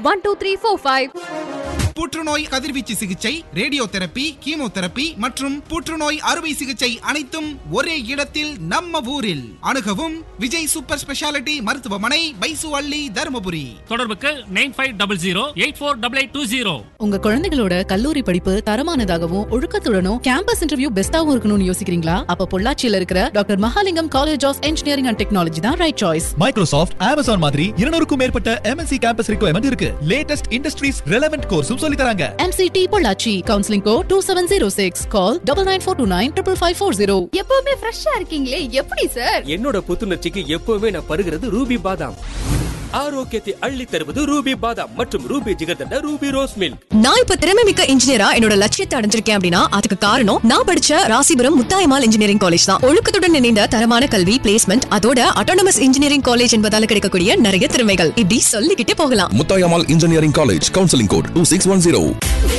12345. புற்றுநோய் கதிர்வீச்சு சிகிச்சை, ரேடியோ தெரப்பி, கீமோதெரப்பி மற்றும் புற்றுநோய் அறுவை சிகிச்சை அனைத்தும் ஒரே இடத்தில் நம்ம ஊரில். அணுகவும் விஜய் சூப்பர் ஸ்பெஷாலிட்டி மருத்துவமனை, பைசு அள்ளி, தருமபுரி. தொடர்புக்கு 9500848820. உங்க குழந்தைகளோட கல்லூரி படிப்பு தரமானதாகவும் ஒழுக்கத்துடனும் கேம்பஸ் இன்டர்வியூ பெஸ்டாவும் இருக்கணும்னு யோசிக்கிறீங்களா? அப்ப பொள்ளாச்சியில இருக்கிற doctor Mahalingam college of engineering and technology தான் ரைட் சாய்ஸ். மைக்ரோசாஃப்ட், Amazon மாதிரி 200க்கும் மேற்பட்ட MNC கேம்பஸ் ரிக்வயர்மெண்ட் இருக்கு. லேட்டஸ்ட் இண்டஸ்ட்ரீஸ் ரெலவென்ட் கோர்ஸும் சொல்லி தராங்க. MCT பொள்ளாச்சி. Counselling code 2706. கால் 9942955540. எப்பவுமே ஃப்ரெஷ்ஷா இருக்கீங்களே, எப்படி சார்? என்னோட புத்துணர்ச்சிக்கு எப்பவுமே நான் பருகிறது ரூபி பாதாம். ஆரோக்கியத்தை அள்ளி தருவது ரூபி பாதாம் மற்றும் Ruby jigarthanda Ruby rose milk. நான் இப்ப திறமைமிக்க இன்ஜினியரா என்னோட லட்சியத்தை அடைஞ்சிருக்கேன் அப்படின்னா அதுக்கு காரணம் நான் படிச்ச ராசிபுரம் முத்தாயம்மாள் இன்ஜினியரிங் காலேஜ் தான். ஒழுக்கத்துடன் இணைந்த தரமான கல்வி, பிளேஸ்மெண்ட், அதோட அட்டானமஸ் இன்ஜினியரிங் காலேஜ் என்பதால கிடைக்கக்கூடிய நிறைய திறமைகள் இப்படி சொல்லிக்கிட்டே போகலாம். Muthayammal engineering college, counselling code 2610.